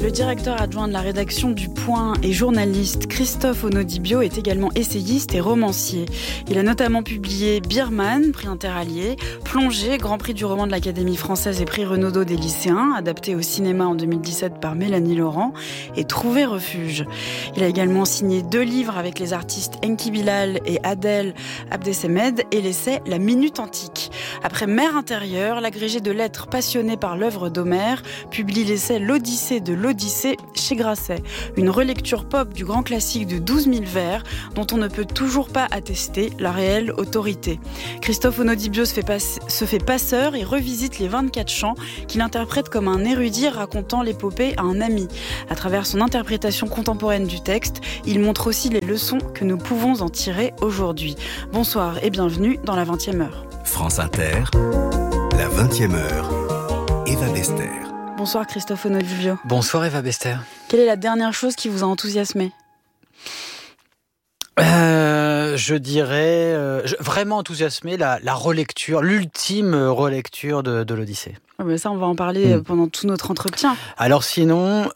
Le directeur adjoint de la rédaction du Point et journaliste Christophe Onodibio est également essayiste et romancier. Il a notamment publié Birman, prix Interallié, Plongée, Grand Prix du roman de l'Académie française et prix Renaudot des lycéens, adapté au cinéma en 2017 par Mélanie Laurent, et Trouver refuge. Il a également signé 2 livres avec les artistes Enki Bilal et Adel Abdesemed et l'essai La Minute Antique. Après Mer intérieure, l'agrégé de lettres passionné par l'œuvre d'Homère publie l'essai L'Odyssée de l'Odyssée chez Grasset, une relecture pop du grand classique de 12 000 vers dont on ne peut toujours pas attester la réelle autorité. Christophe Onodibio se fait passeur et revisite les 24 chants qu'il interprète comme un érudit racontant l'épopée à un ami. À travers son interprétation contemporaine du texte, il montre aussi les leçons que nous pouvons en tirer aujourd'hui. Bonsoir et bienvenue dans la 20e heure. France Inter, la 20e heure, Eva Bester. Bonsoir Christophe Onodibio. Bonsoir Eva Bester. Quelle est la dernière chose qui vous a enthousiasmé ? Je dirais vraiment enthousiasmé la relecture, l'ultime relecture de l'Odyssée. Oh ben ça, on va en parler pendant tout notre entretien. Alors sinon,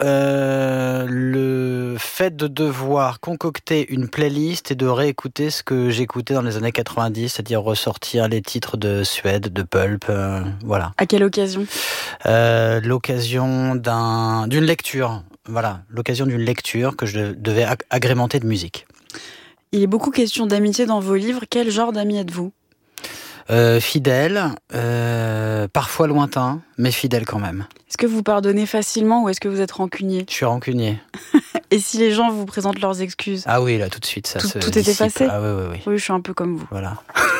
le fait de devoir concocter une playlist et de réécouter ce que j'écoutais dans les années 90, c'est-à-dire ressortir les titres de Suède, de Pulp, voilà. À quelle occasion ? L'occasion d'une lecture, voilà, l'occasion d'une lecture que je devais agrémenter de musique. Il est beaucoup question d'amitié dans vos livres. Quel genre d'amis êtes-vous ? Fidèle, parfois lointain, mais fidèle quand même. Est-ce que vous pardonnez facilement ou est-ce que vous êtes rancunier ? Je suis rancunier. Et si les gens vous présentent leurs excuses ? Ah oui, là, tout de suite, ça tout se est effacé ? Ah oui. Oui, je suis un peu comme vous. Voilà.